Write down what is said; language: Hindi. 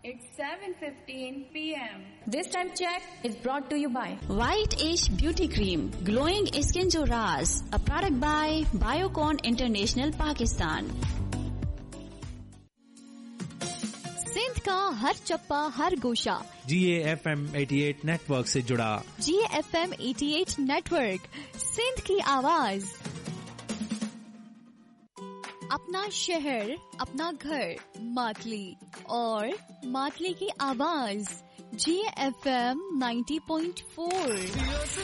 It's 7:15 p.m. This time check is brought to you by White Ash Beauty Cream, glowing skin जो राज, a product by Biocon International Pakistan. Sindh का हर चप्पा हर गोशा GAFM 88 नेटवर्क से जुड़ा। GAFM 88 नेटवर्क, सिंध की आवाज। अपना शहर, अपना घर, मातली और मातली की आवाज। GAFM 90.4।